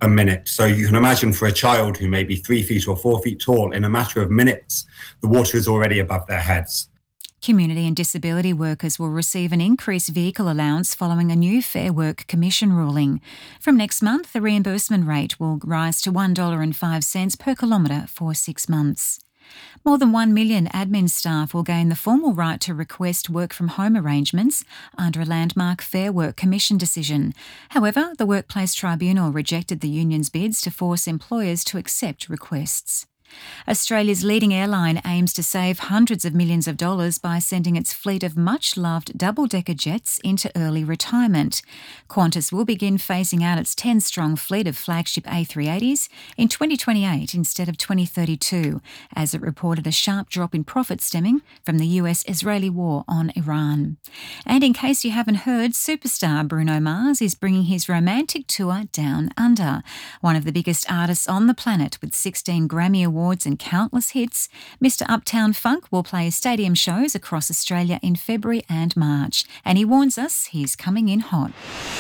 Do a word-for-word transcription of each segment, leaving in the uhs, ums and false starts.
a minute. So you can imagine for a child who may be three feet or four feet tall, in a matter of minutes, the water is already above their heads. Community and disability workers will receive an increased vehicle allowance following a new Fair Work Commission ruling. From next month, the reimbursement rate will rise to one dollar and five cents per kilometre for six months. More than one million admin staff will gain the formal right to request work-from-home arrangements under a landmark Fair Work Commission decision. However, the Workplace Tribunal rejected the union's bids to force employers to accept requests. Australia's leading airline aims to save hundreds of millions of dollars by sending its fleet of much-loved double-decker jets into early retirement. Qantas will begin phasing out its ten-strong fleet of flagship A three eighties in twenty twenty-eight instead of twenty thirty-two, as it reported a sharp drop in profit stemming from the U S-Israeli war on Iran. And in case you haven't heard, superstar Bruno Mars is bringing his romantic tour down under. One of the biggest artists on the planet with sixteen Grammy Awards and countless hits, Mister Uptown Funk will play stadium shows across Australia in February and March, and he warns us he's coming in hot.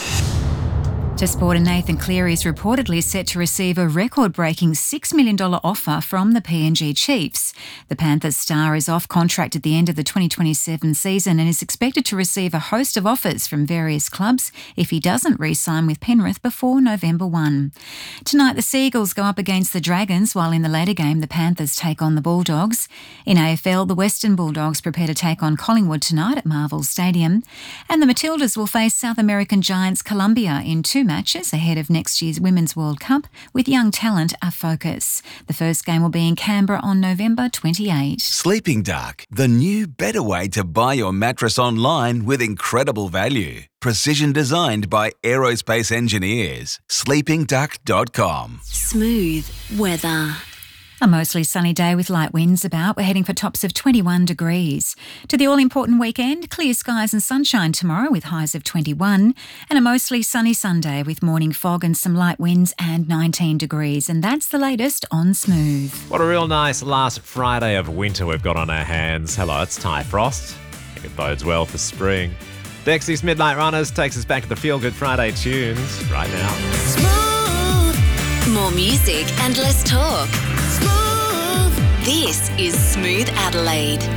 To sport, and Nathan Cleary is reportedly set to receive a record-breaking six million dollars offer from the P N G Chiefs. The Panthers star is off contract at the end of the twenty twenty-seven season and is expected to receive a host of offers from various clubs if he doesn't re-sign with Penrith before November first. Tonight, the Seagulls go up against the Dragons, while in the later game, the Panthers take on the Bulldogs. In A F L, the Western Bulldogs prepare to take on Collingwood tonight at Marvel Stadium. And the Matildas will face South American giants Colombia in two matches ahead of next year's Women's World Cup, with young talent a focus. The first game will be in Canberra on November twenty-eighth. Sleeping Duck, the new better way to buy your mattress online with incredible value. Precision designed by aerospace engineers. sleeping duck dot com. Smooth weather. A mostly sunny day with light winds about. We're heading for tops of twenty-one degrees. To the all-important weekend, clear skies and sunshine tomorrow with highs of twenty-one, and a mostly sunny Sunday with morning fog and some light winds and nineteen degrees. And that's the latest on Smooth. What a real nice last Friday of winter we've got on our hands. Hello, it's Ty Frost. I think it bodes well for spring. Dexy's Midnight Runners takes us back to the Feel Good Friday tunes right now. Smooth. More music and less talk. Smooth. This is Smooth Adelaide.